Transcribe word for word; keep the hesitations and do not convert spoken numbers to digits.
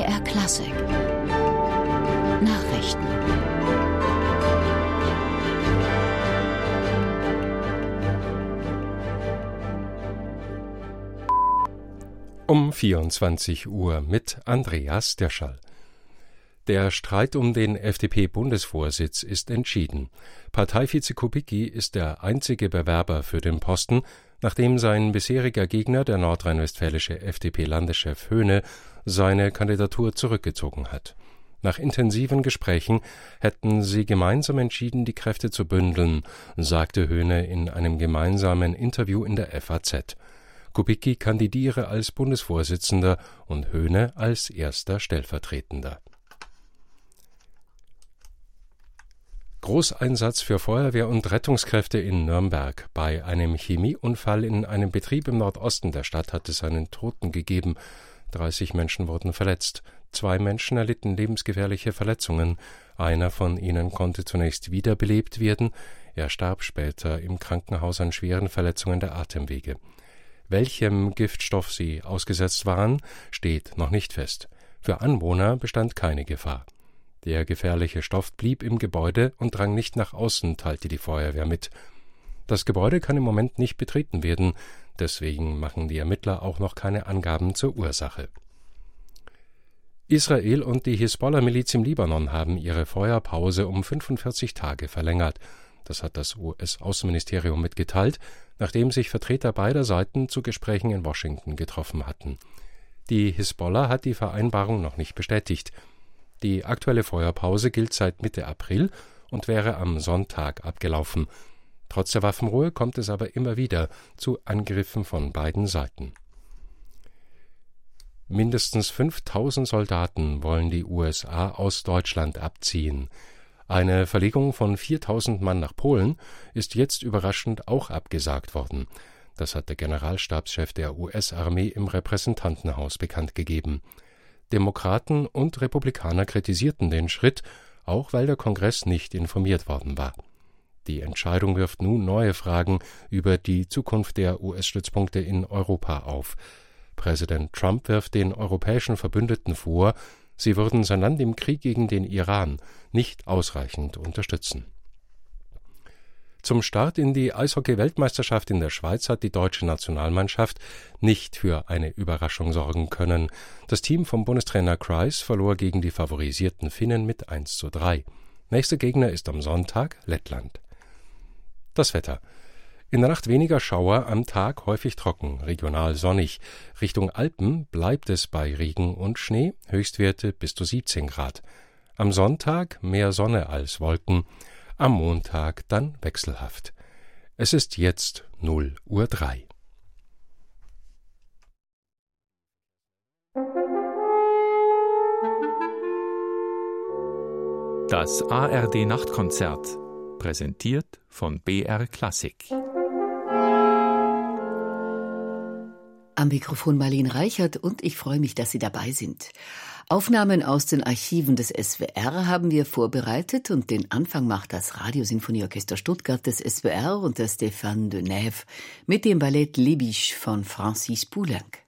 R Klassik Nachrichten. Um vierundzwanzig Uhr mit Andreas Derschall. Der Streit um den F D P-Bundesvorsitz ist entschieden. Parteivize Kubicki ist der einzige Bewerber für den Posten, nachdem sein bisheriger Gegner, der nordrhein-westfälische F D P-Landeschef Höhne, seine Kandidatur zurückgezogen hat. Nach intensiven Gesprächen hätten sie gemeinsam entschieden, die Kräfte zu bündeln, sagte Höhne in einem gemeinsamen Interview in der F A Z. Kubicki kandidiere als Bundesvorsitzender und Höhne als erster Stellvertretender. Großeinsatz für Feuerwehr und Rettungskräfte in Nürnberg. Bei einem Chemieunfall in einem Betrieb im Nordosten der Stadt hat es einen Toten gegeben. dreißig Menschen wurden verletzt. Zwei Menschen erlitten lebensgefährliche Verletzungen. Einer von ihnen konnte zunächst wiederbelebt werden. Er starb später im Krankenhaus an schweren Verletzungen der Atemwege. Welchem Giftstoff sie ausgesetzt waren, steht noch nicht fest. Für Anwohner bestand keine Gefahr. Der gefährliche Stoff blieb im Gebäude und drang nicht nach außen, teilte die Feuerwehr mit. Das Gebäude kann im Moment nicht betreten werden, deswegen machen die Ermittler auch noch keine Angaben zur Ursache. Israel und die Hisbollah-Miliz im Libanon haben ihre Feuerpause um fünfundvierzig Tage verlängert. Das hat das U S-Außenministerium mitgeteilt, nachdem sich Vertreter beider Seiten zu Gesprächen in Washington getroffen hatten. Die Hisbollah hat die Vereinbarung noch nicht bestätigt. Die aktuelle Feuerpause gilt seit Mitte April und wäre am Sonntag abgelaufen. Trotz der Waffenruhe kommt es aber immer wieder zu Angriffen von beiden Seiten. Mindestens fünftausend Soldaten wollen die U S A aus Deutschland abziehen. Eine Verlegung von viertausend Mann nach Polen ist jetzt überraschend auch abgesagt worden. Das hat der Generalstabschef der U S-Armee im Repräsentantenhaus bekannt gegeben. Demokraten und Republikaner kritisierten den Schritt, auch weil der Kongress nicht informiert worden war. Die Entscheidung wirft nun neue Fragen über die Zukunft der U S-Stützpunkte in Europa auf. Präsident Trump wirft den europäischen Verbündeten vor, sie würden sein Land im Krieg gegen den Iran nicht ausreichend unterstützen. Zum Start in die Eishockey-Weltmeisterschaft in der Schweiz hat die deutsche Nationalmannschaft nicht für eine Überraschung sorgen können. Das Team vom Bundestrainer Kreis verlor gegen die favorisierten Finnen mit eins zu drei. Nächster Gegner ist am Sonntag Lettland. Das Wetter. In der Nacht weniger Schauer, am Tag häufig trocken, regional sonnig. Richtung Alpen bleibt es bei Regen und Schnee, Höchstwerte bis zu siebzehn Grad. Am Sonntag mehr Sonne als Wolken, am Montag dann wechselhaft. Es ist jetzt null Uhr drei. Das A R D-Nachtkonzert, präsentiert von B R Klassik. Am Mikrofon Marlene Reichert und ich freue mich, dass Sie dabei sind. Aufnahmen aus den Archiven des S W R haben wir vorbereitet und den Anfang macht das Radiosinfonieorchester Stuttgart des S W R unter Stéphane Denève mit dem Ballett Les Biches von Francis Poulenc.